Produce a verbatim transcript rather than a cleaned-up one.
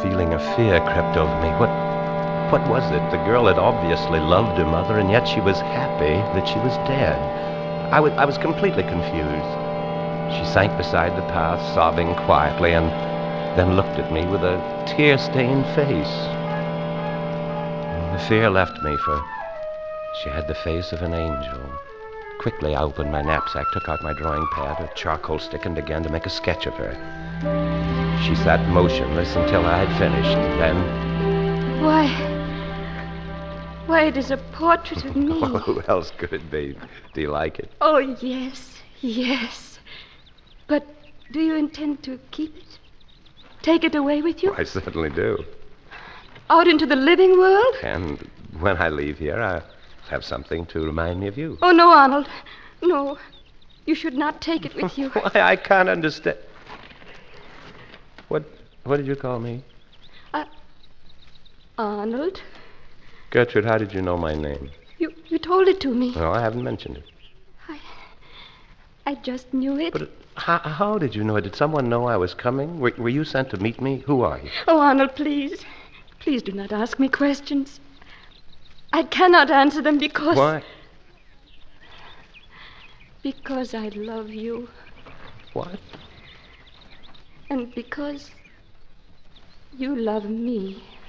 feeling of fear crept over me. What what was it? The girl had obviously loved her mother, and yet she was happy that she was dead. I was, I was completely confused. She sank beside the path, sobbing quietly, and then looked at me with a tear-stained face. The fear left me, for she had the face of an angel. Quickly, I opened my knapsack, took out my drawing pad, a charcoal stick, and began to make a sketch of her. She sat motionless until I had finished, and then... Why... Why, it is a portrait of me. Well, who else could it be? Do you like it? Oh, yes, yes. But do you intend to keep it? Take it away with you? I certainly do. Out into the living world? And when I leave here, I'll have something to remind me of you. Oh, no, Arnold. No. You should not take it with you. Why, I can't understand. What What did you call me? Uh, Arnold? Gertrude, how did you know my name? You you told it to me. No, I haven't mentioned it. I I just knew it. But how, how did you know it? Did someone know I was coming? Were, were you sent to meet me? Who are you? Oh, Arnold, please. Please do not ask me questions. I cannot answer them because... Why? Because I love you. What? And because you love me.